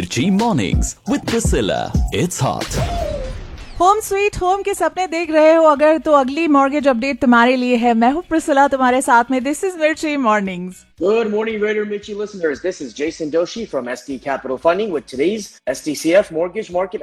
Mirchi Mornings with Priscilla. It's hot. Home sweet home के सपने देख रहे हो अगर तो अगली मॉर्गेज अपडेट तुम्हारे लिए है। मैं हूँ प्रिसिला तुम्हारे साथ में। दिस इज मिर्ची mornings. Good morning, Raider Mirchi listeners. This is Jason Doshi from SD Capital Funding with today's SDCF Mortgage Market